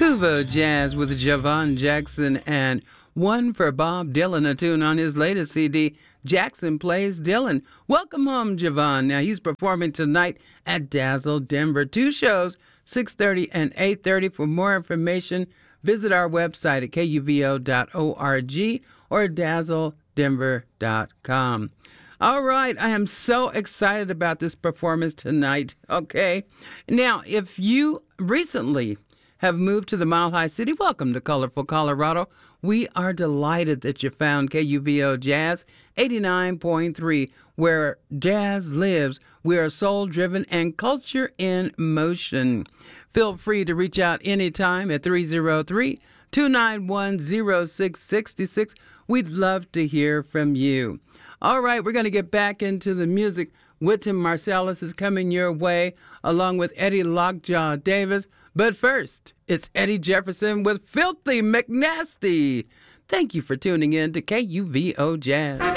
Kuvo Jazz with Javon Jackson and one for Bob Dylan, a tune on his latest CD, Jackson Plays Dylan. Welcome home, Javon. Now, he's performing tonight at Dazzle Denver. Two shows, 6:30 and 8:30. For more information, visit our website at kuvo.org or dazzledenver.com. All right, I am so excited about this performance tonight, okay? Now, if you recently have moved to the Mile High City, welcome to colorful Colorado. We are delighted that you found KUVO Jazz 89.3, where jazz lives. We are soul-driven and culture in motion. Feel free to reach out anytime at 303-291-0666. We'd love to hear from you. All right, we're going to get back into the music. Wynton Marsalis is coming your way, along with Eddie Lockjaw Davis. But first, it's Eddie Jefferson with Filthy McNasty. Thank you for tuning in to KUVO Jazz.